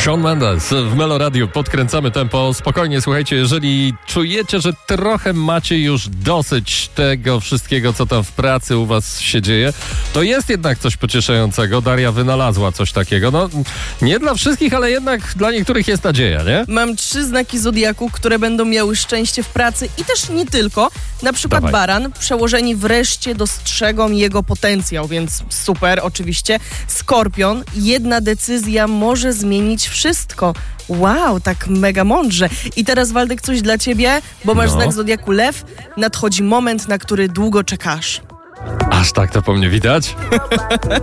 Shawn Mendes w Melo Radio. Podkręcamy tempo. Spokojnie, słuchajcie, jeżeli czujecie, że trochę macie już dosyć tego wszystkiego, co tam w pracy u was się dzieje, to jest jednak coś pocieszającego. Daria wynalazła coś takiego. No, nie dla wszystkich, ale jednak dla niektórych jest nadzieja, nie? Mam 3 znaki zodiaku, które będą miały szczęście w pracy i też nie tylko. Na przykład Dawaj. Baran. Przełożeni wreszcie dostrzegą jego potencjał, więc super, oczywiście. Skorpion. Jedna decyzja może zmienić wszystko. Wow, tak mega mądrze. I teraz, Waldek, coś dla ciebie, bo masz znak zodiaku Lew. Nadchodzi moment, na który długo czekasz. Aż tak to po mnie widać?